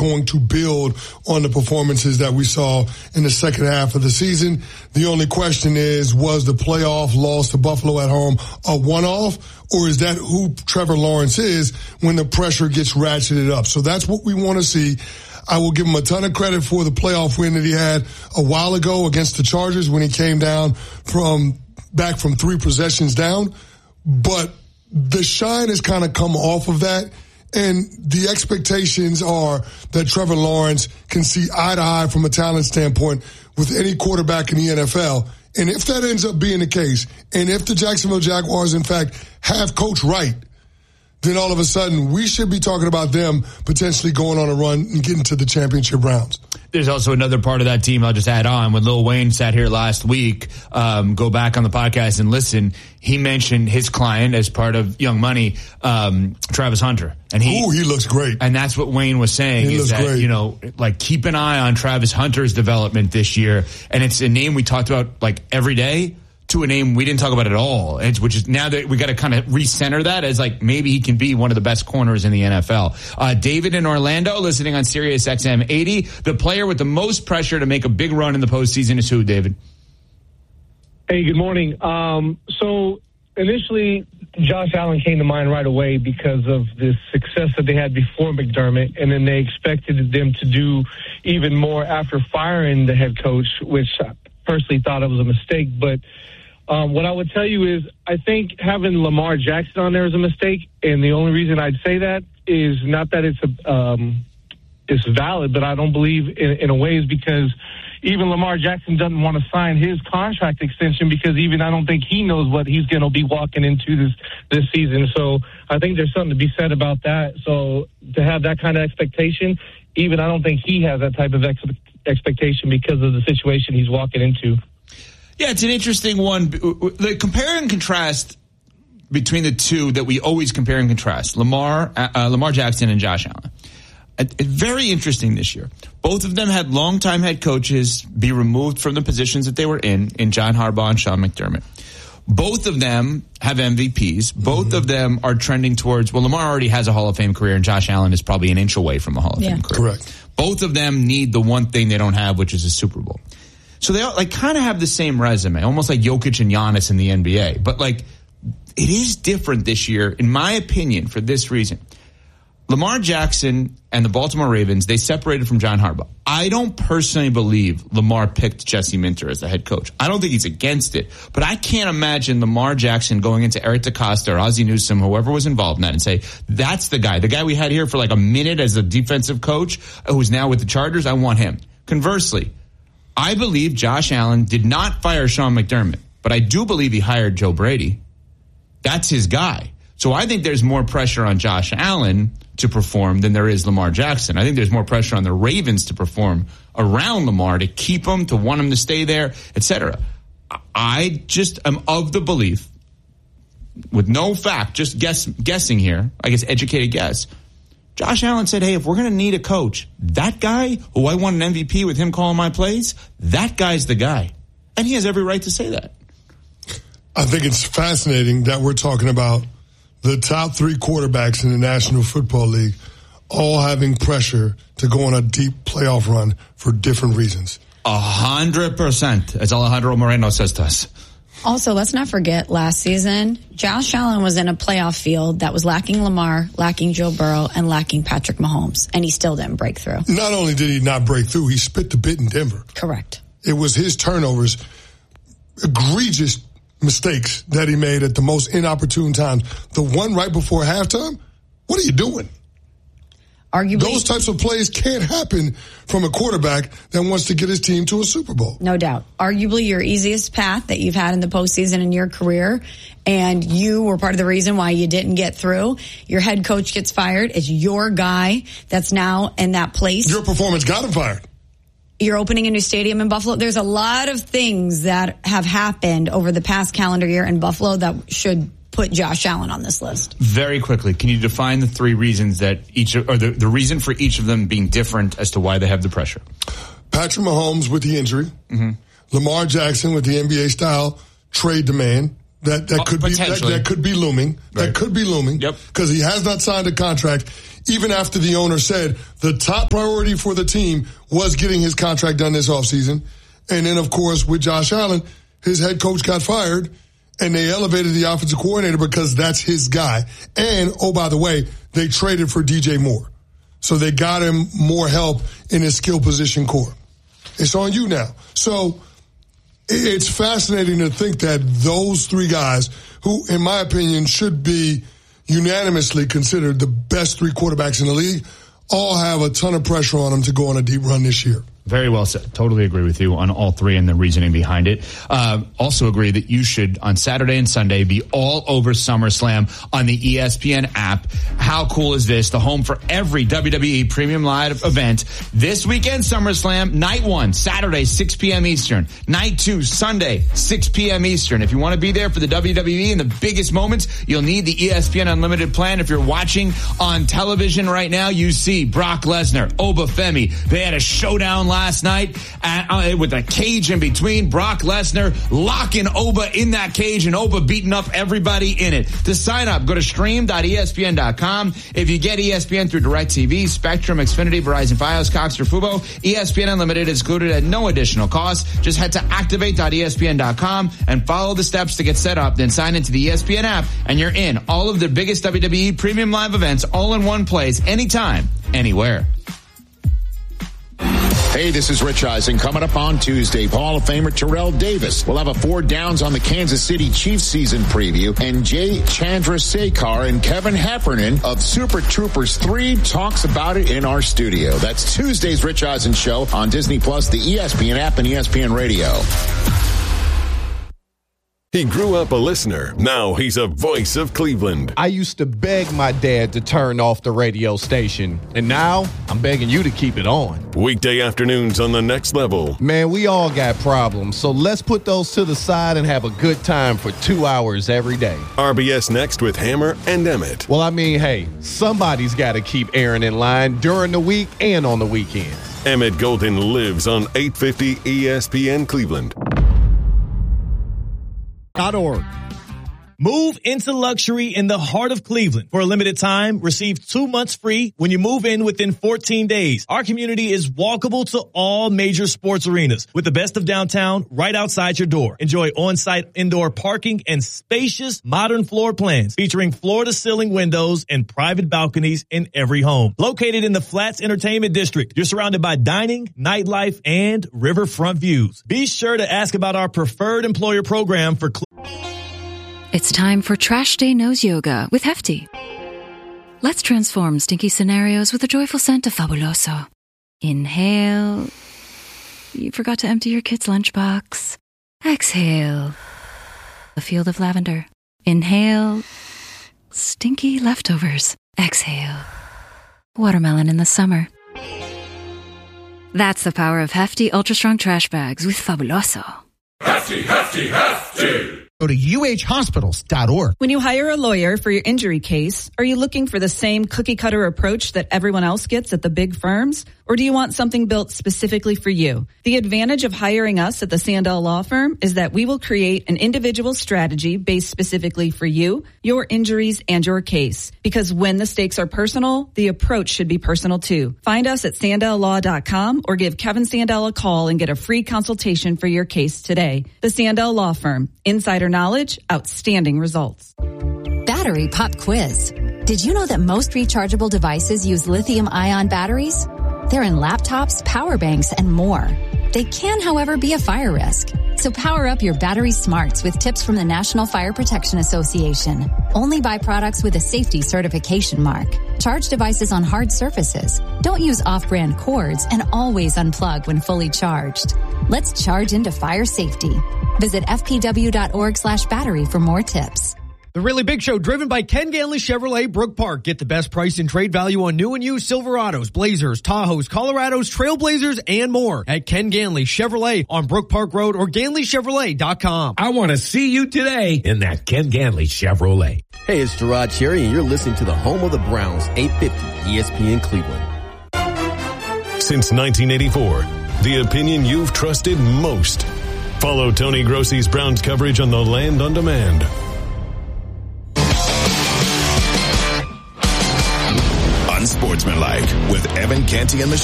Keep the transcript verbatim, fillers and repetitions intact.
going to build on the performances that we saw in the second half of the season. The only question is, was the playoff loss to Buffalo at home a one-off, or is that who Trevor Lawrence is when the pressure gets ratcheted up? So that's what we want to see. I will give him a ton of credit for the playoff win that he had a while ago against the Chargers when he came down from back from three possessions down. But the shine has kind of come off of that. And the expectations are that Trevor Lawrence can see eye to eye from a talent standpoint with any quarterback in the N F L. And if that ends up being the case, and if the Jacksonville Jaguars, in fact, have Coach Wright, then all of a sudden we should be talking about them potentially going on a run and getting to the championship rounds. There's also another part of that team I'll just add on. When Lil Wayne sat here last week, um, go back on the podcast and listen, he mentioned his client as part of Young Money, um, Travis Hunter. And he, Ooh, he looks great. And that's what Wayne was saying he is that, great. you know, like keep an eye on Travis Hunter's development this year. And it's a name we talked about like every day, to a name we didn't talk about at all, it's, which is now that we got to kind of recenter that as like maybe he can be one of the best corners in the N F L. Uh, David in Orlando, listening on Sirius X M eighty. The player with the most pressure to make a big run in the postseason is who, David? Hey, good morning. Um, so initially, Josh Allen came to mind right away because of the success that they had before McDermott, and then they expected them to do even more after firing the head coach, which I personally thought it was a mistake, but Um, what I would tell you is I think having Lamar Jackson on there is a mistake, and the only reason I'd say that is not that it's a, um, it's valid, but I don't believe in, in a way is because even Lamar Jackson doesn't want to sign his contract extension because even I don't think he knows what he's going to be walking into this, this season. So I think there's something to be said about that. So to have that kind of expectation, even I don't think he has that type of ex- expectation because of the situation he's walking into. Yeah, it's an interesting one. The compare and contrast between the two that we always compare and contrast, Lamar, uh, Lamar Jackson and Josh Allen. It, it, very interesting this year. Both of them had longtime head coaches be removed from the positions that they were in, in John Harbaugh and Sean McDermott. Both of them have M V Ps. Both mm-hmm. of them are trending towards, well, Lamar already has a Hall of Fame career, and Josh Allen is probably an inch away from a Hall of yeah. Fame career. Correct. Both of them need the one thing they don't have, which is a Super Bowl. So they all, like kind of have the same resume, almost like Jokic and Giannis in the N B A. But like it is different this year, in my opinion, for this reason. Lamar Jackson and the Baltimore Ravens, they separated from John Harbaugh. I don't personally believe Lamar picked Jesse Minter as the head coach. I don't think he's against it, but I can't imagine Lamar Jackson going into Eric DeCosta or Ozzie Newsome, whoever was involved in that, and say, that's the guy. The guy we had here for like a minute as a defensive coach who's now with the Chargers, I want him. Conversely, I believe Josh Allen did not fire Sean McDermott, but I do believe he hired Joe Brady. That's his guy. So I think there's more pressure on Josh Allen to perform than there is Lamar Jackson. I think there's more pressure on the Ravens to perform around Lamar, to keep him, to want him to stay there, et cetera. I just am of the belief, with no fact, just guess, guessing here, I guess educated guess, Josh Allen said, hey, if we're going to need a coach, that guy who I won an M V P with him calling my plays, that guy's the guy. And he has every right to say that. I think it's fascinating that we're talking about the top three quarterbacks in the National Football League all having pressure to go on a deep playoff run for different reasons. A hundred percent, as Alejandro Moreno says to us. Also, let's not forget last season, Josh Allen was in a playoff field that was lacking Lamar, lacking Joe Burrow, and lacking Patrick Mahomes, and he still didn't break through. Not only did he not break through, he spit the bit in Denver. Correct. It was his turnovers, egregious mistakes that he made at the most inopportune times. The one right before halftime, what are you doing? Arguably, those types of plays can't happen from a quarterback that wants to get his team to a Super Bowl. No doubt. Arguably your easiest path that you've had in the postseason in your career, and you were part of the reason why you didn't get through. Your head coach gets fired. It's your guy that's now in that place. Your performance got him fired. You're opening a new stadium in Buffalo. There's a lot of things that have happened over the past calendar year in Buffalo that should put Josh Allen on this list. Very quickly, can you define the three reasons that each, or the, the reason for each of them being different as to why they have the pressure? Patrick Mahomes with the injury. Mm-hmm. Lamar Jackson with the N B A-style trade demand that, that oh, could be that, that could be looming. Right. That could be looming. Yep. Because he has not signed a contract, even after the owner said the top priority for the team was getting his contract done this offseason. And then, of course, with Josh Allen, his head coach got fired, and they elevated the offensive coordinator because that's his guy. And, oh, by the way, they traded for D J Moore. So they got him more help in his skill position core. It's on you now. So it's fascinating to think that those three guys, who, in my opinion, should be unanimously considered the best three quarterbacks in the league, all have a ton of pressure on them to go on a deep run this year. Very well said. Totally agree with you on all three and the reasoning behind it. Uh, also agree that you should, on Saturday and Sunday, be all over SummerSlam on the E S P N app. How cool is this? The home for every W W E Premium Live event. This weekend, SummerSlam, night one, Saturday, six p.m. Eastern. Night two, Sunday, six p.m. Eastern. If you want to be there for the W W E and the biggest moments, you'll need the E S P N Unlimited plan. If you're watching on television right now, you see Brock Lesnar, Oba Femi. They had a showdown last night at, uh, with a cage in between. Brock Lesnar locking Oba in that cage and Oba beating up everybody in it. To sign up, go to stream dot E S P N dot com. If you get E S P N through DirecTV, Spectrum, Xfinity, Verizon, Fios, Cox, or Fubo, E S P N Unlimited is included at no additional cost. Just head to activate dot E S P N dot com and follow the steps to get set up. Then sign into the E S P N app and you're in. All of the biggest W W E Premium Live events all in one place, anytime, anywhere. Hey, this is Rich Eisen. Coming up on Tuesday, Hall of Famer Terrell Davis will have a four downs on the Kansas City Chiefs season preview, and Jay Chandrasekhar and Kevin Heffernan of Super Troopers three talks about it in our studio. That's Tuesday's Rich Eisen Show on Disney Plus, the E S P N app, and E S P N Radio. He grew up a listener. Now he's a voice of Cleveland. I used to beg my dad to turn off the radio station, and now I'm begging you to keep it on. Weekday afternoons on The Next Level. Man, we all got problems, so let's put those to the side and have a good time for two hours every day. R B S Next with Hammer and Emmett. Well, I mean, hey, somebody's got to keep Aaron in line during the week and on the weekends. Emmett Golden lives on eight fifty E S P N Cleveland. .org. Move into luxury in the heart of Cleveland. For a limited time, receive two months free when you move in within fourteen days. Our community is walkable to all major sports arenas with the best of downtown right outside your door. Enjoy on-site indoor parking and spacious modern floor plans featuring floor-to-ceiling windows and private balconies in every home. Located in the Flats Entertainment District, you're surrounded by dining, nightlife, and riverfront views. Be sure to ask about our preferred employer program for Cleveland. It's time for Trash Day Nose Yoga with Hefty. Let's transform stinky scenarios with a joyful scent of Fabuloso. Inhale. You forgot to empty your kid's lunchbox. Exhale. A field of lavender. Inhale. Stinky leftovers. Exhale. Watermelon in the summer. That's the power of Hefty Ultra Strong Trash Bags with Fabuloso. Hefty, hefty, hefty! Go to U H hospitals dot org. When you hire a lawyer for your injury case, are you looking for the same cookie-cutter approach that everyone else gets at the big firms? Or do you want something built specifically for you? The advantage of hiring us at the Sandell Law Firm is that we will create an individual strategy based specifically for you, your injuries, and your case. Because when the stakes are personal, the approach should be personal too. Find us at sandell law dot com or give Kevin Sandell a call and get a free consultation for your case today. The Sandell Law Firm. Insider knowledge, outstanding results. Battery pop quiz. Did you know that most rechargeable devices use lithium-ion batteries? They're in laptops, power banks, and more. They can, however, be a fire risk. So power up your battery smarts with tips from the National Fire Protection Association. Only buy products with a safety certification mark. Charge devices on hard surfaces. Don't use off-brand cords and always unplug when fully charged. Let's charge into fire safety. Visit f p w dot org slash battery for more tips. The Really Big Show, driven by Ken Ganley Chevrolet, Brook Park. Get the best price and trade value on new and used Silverados, Blazers, Tahoes, Colorados, Trailblazers, and more at Ken Ganley Chevrolet on Brook Park Road or ganley chevrolet dot com. I want to see you today in that Ken Ganley Chevrolet. Hey, it's Gerard Cherry, and you're listening to the home of the Browns, eight fifty E S P N Cleveland. Since nineteen eighty-four, the opinion you've trusted most. Follow Tony Grossi's Browns coverage on the Land on Demand. Unsportsmanlike with Evan Canty and Michelle.